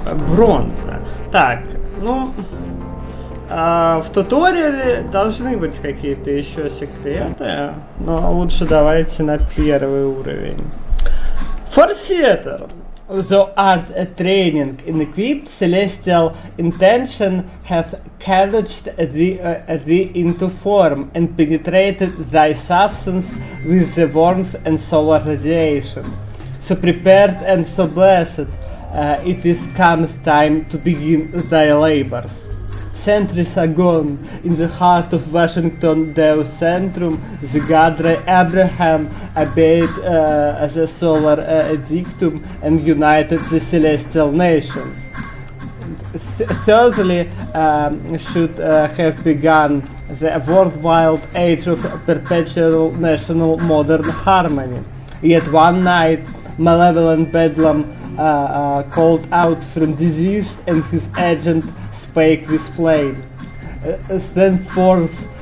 бронза. Так, ну... в туториале должны быть какие-то еще секреты, но лучше давайте на первый уровень. Forseer. Though art training in equipped, celestial intention hath caged thee into form and penetrated thy substance with the warmth and solar radiation. So prepared and so blessed, it is come time to begin thy labors. Centuries ago, in the heart of Washington Deus Centrum, the god Abraham obeyed the solar dictum and united the celestial nation. Thirdly, should have begun the worldwide age of perpetual national modern harmony. Yet one night, malevolent Bedlam called out from disease, and his agent spake with flame. Thenceforth